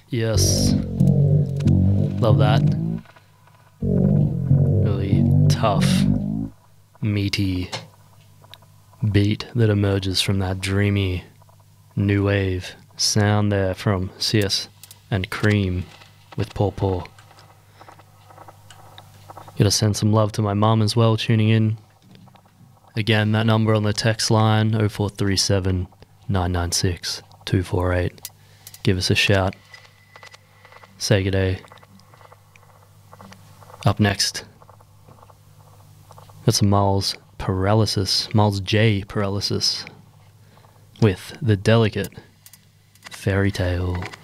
Yes. Love that. Really tough, meaty beat that emerges from that dreamy new wave sound there from CS and Cream with Paw Paw. Gotta send some love to my mum as well, tuning in. Again, that number on the text line, 0437 996 248. Give us a shout. Say good day. Up next, got some Miles J Paralysis with The Delicate Fairy Tale.